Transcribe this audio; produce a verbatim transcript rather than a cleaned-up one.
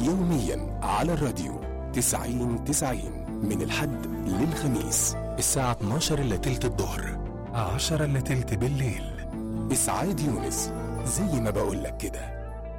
يوميا على الراديو تسعين تسعين من الحد للخميس الساعة اتناشر إلا تلت الظهر، عشرة إلا تلت بالليل. إسعاد يونس، زي ما بقولك كده.